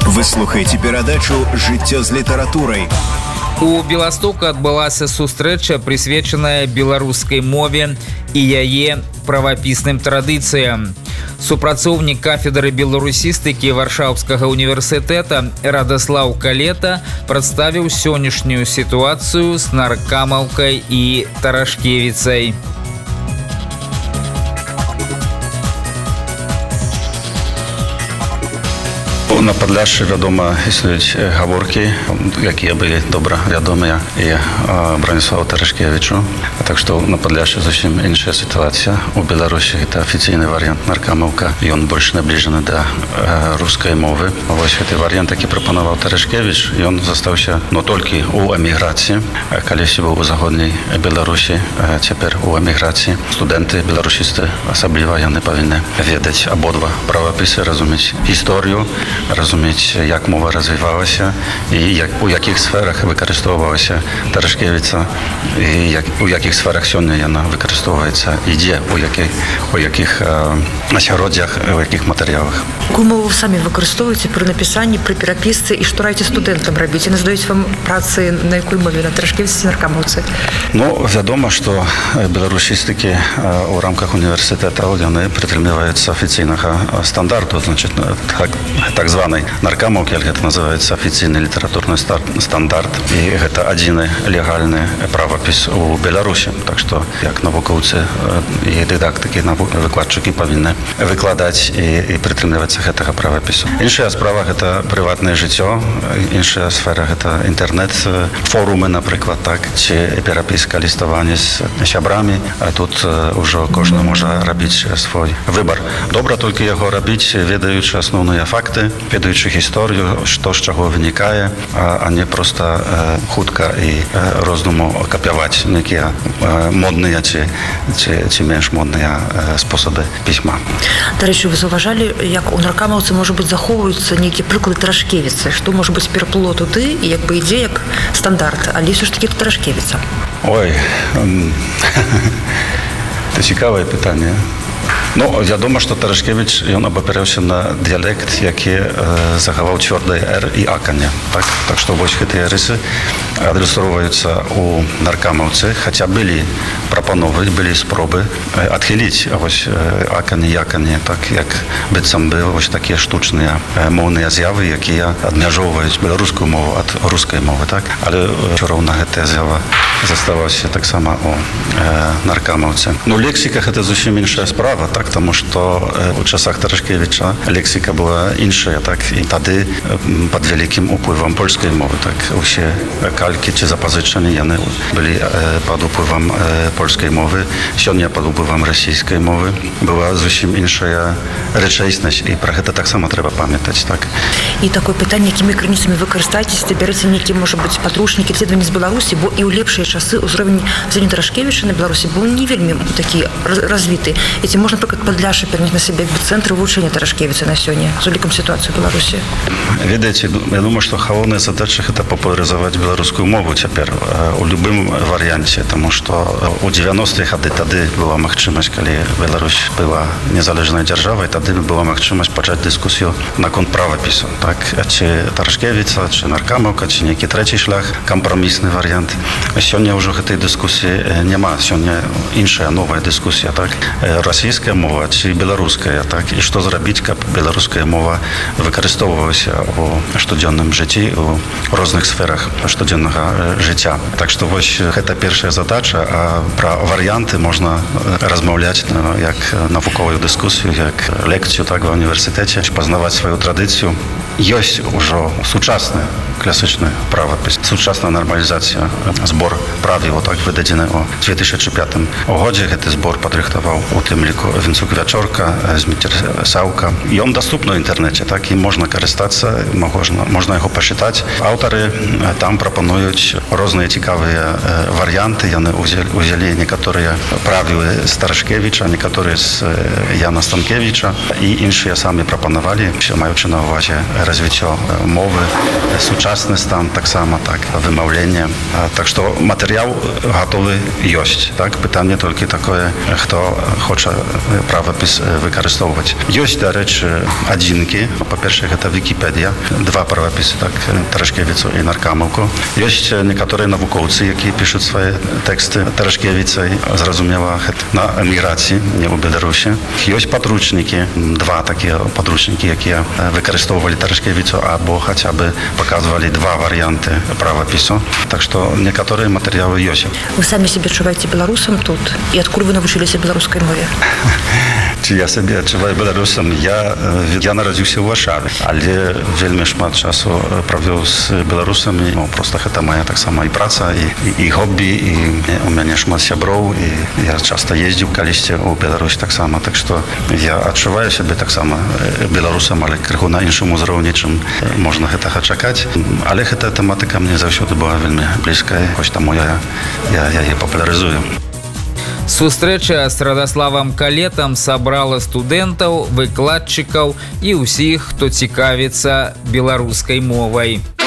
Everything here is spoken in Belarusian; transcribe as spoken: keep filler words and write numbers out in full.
Вы слухаеце перадачу «Жыццё з літаратурай». У Беластоку адбылася сустрэча, прысвечаная беларускай мове і яе правапісным традыцыям. Супрацоўнік кафедры беларусістыкі Варшаўскага універсітэта Радаслаў Калета прадставіў сённяшнюю сітуацыю з наркамаўкай і Тарашкевіцай. На Падляшшы, вядома, існуюць гаворкі, якія былі добра вядомыя і Браніславу Тарашкевічу. Так што на Падляшшы зусім іншая сітуацыя. У Беларусі гэта афіцыйны варыянт наркамаўка, ён больш набліжаны да рускай мовы. Вось гэты варыянт, які прапанаваў Тарашкевіч, ён застаўся, но толькі ў эміграцыі. Калісьці быў у заходняй Беларусі, цяпер у эміграцыі. Студэнты, беларусісты, асабліва яны павінны ведаць абодва правапісы, разумець гісторыю, разумець, як мова развівалася і як, у якіх сферах выкарыстоўвалася Тарашкевіца і як, у якіх сферах сёння яна выкарыстоўваецца і дзе, у якіх, у якіх асяроддзях, у якіх матэрыялах. Якую мову вы самі выкарыстоўваеце пры напісанні, пры перапісцы і што раіце студэнтам рабіць? І наздаюць вам працы на якой мове, на Тарашкевіцы ці наркамаўцы? Ну, вядома, што беларусістыкі ў рамках універсітэтаў яны прытрымліваюцца афіцыйнага стандарту, значит, так, так званой наркамаўкі, гэта называецца афіцыйны літаратурны стандарт, і гэта адзіны легальны правапіс у Беларусі. Так што, як навукоўцы і дыдактыкі, выкладчыкі павінны выкладаць і, і прытрымлівацца гэтага правапісу. Іншая справа гэта прыватнае жыццё, іншая сфера гэта інтэрнэт-форумы, напрыклад, так, ці перапіска, ліставанне з сябрамі. А тут ужо кожны можа рабіць свой выбар. Добра толькі яго рабіць, ведаючы асноўныя факты, ведаючы гісторыю, што з чаго вынікае, а не проста хутка і роздуму капяваць нейкія модныя ці, ці, ці менш модныя спосабы пісьма. Дарэчы, вы заўважалі, як у наркамаўцы, можа быць, захоўваюцца нейкія прыклады Тарашкевіцы, што, можа быць, пераплыло туды і як бы ідзе як стандарт, але ўсё ж такі Тарашкевіца. Ой, це цікаве пытанне. Ну, вядома, што Тарашкевіч, ён абапіраўся на дыялект, які э, захаваў цвёрдае «р» і «аканне». Так? Так што вось гэтыя рысы адресоўваюцца ў наркамаўцы, хаця былі прапановы, былі спробы э, адхіліць вось э, «аканне» і «яканне», так, як быццам бы вось такія штучныя э, моўныя з'явы, якія адмяжоўваюць беларускую мову ад рускай мовы, так? Але ўсё роўна гэтая з'ява заставалася таксама ў э, наркамаўцы. Ну, лексіка – гэта зусім іншая справа, так, тому што у часах Тарашкевіча лексіка была іншая, так, і тады пад вялікім уплывам польскай мовы, так, усе калькі ці запазычанні яны былі пад уплывам польскай мовы, сёння пад уплывам расійскай мовы. Была зусім іншая рэчаіснасць, і пра гэта таксама трэба памятаць, так. І такое пытанне, якімі крыніцамі вы карыстаецеся, бярэце нейкі, можа быць, падручнікі, даследаванні з Беларусі, бо і ў лепшыя часы ўзровень Зені Тарашкевіча на Беларусі быў не вельмі такі развіты. І ці можна, напрыклад, Падляшшы пераняць на сябе цэнтр вывучэння Тарашкевіцы на сёння з улікам сітуацыі ў Беларусі? Ведаеце, я думаю, што галоўная задача гэта папулярызаваць беларускую мову цяпер у любым варыянце, таму што у дзевяностыя гады тады была магчымасць, калі Беларусь была незалежнай дзяржавай, тады была магчымасць пачаць дыскусію наконт правапісу, так, ці Тарашкевіца, ці наркамаўка, ці нейкі трэці шлях, кампрамісны варыянт. Сёння ўжо гэтай дыскусіі няма, сёння іншая новая дыскусія, так, расійская мова ці беларуская, так, і што зрабіць, каб беларуская мова выкарыстоўвалася ў штодзённым жыцці, у розных сферах штодзённага жыцця. Так што вось гэта першая задача, а пра варыянты можна размаўляць як навуковую дыскусію, як лекцыю, так, ва універсітэце, пазнаваць сваю традыцыю. Ёсць ужо сучасны класычны правапіс, сучасная нармалізацыя, збор правілаў, так, выдадзены ў дзве тысячы пятым годзе. Гэты збор падрыхтаваў у тым ліку Вінцук Вячорка, Зміцер Саўка. Ён даступны ў інтэрнэце, так, і можна карыстацца, можна, можна яго пачытаць. Аўтары там прапануюць розныя цікавыя варыянты. Яны ўзялі некаторыя правілы з Тарашкевіча, некаторыя з Яна Станкевіча, і іншыя самі прапанавалі, маючы на ўвазе развіццё мовы, сучаснасць сучасны стан таксама так вымаўленне. Так што матэрыял гатовы ёсць. Так, пытанне толькі такое, хто хоча правапіс выкарыстоўваць. Ёсць, дарэчы, адзінкі. Па-першае, гэта Вікіпедыя. Два правапісы, так, Тарашкевіцу і Наркамаўку. Ёсць некаторыя навукоўцы, якія пішуць свае тэксты Тарашкевіцай, зразумела, на эміграцыі, не ў Беларусі. Ёсць падручнікі, два такія падручнікі, якія выкарыстоўвалі Тарашкевіцу або хаця бы паказвалі два варыянты правапісу. Так што некаторыя матэрыялы ёсць. Вы самі сябе адчуваеце беларусам тут? І адкуль вы навучыліся беларускай мове? Ці я сябе адчуваю беларусам? Я, я нарадзіўся ў Варшаве, але вельмі шмат часу правёў з беларусамі. Ну, проста гэта моя таксама і праца, і, і, і хобі, і у мяне шмат сяброў, і я часта ездзіў калісьці ў Беларусь таксама. Так што я адчуваю сябе таксама беларусам, але крыху на іншым узроўні, чым можна гэтага чакаць. Але гэтая тэматыка мне заўсёды была вельмі блізкая, хоць таму я, я, я яе папулярызую. Сустрэча з Радаславам Калетам сабрала студэнтаў, выкладчыкаў і ўсіх, хто цікавіцца беларускай мовай.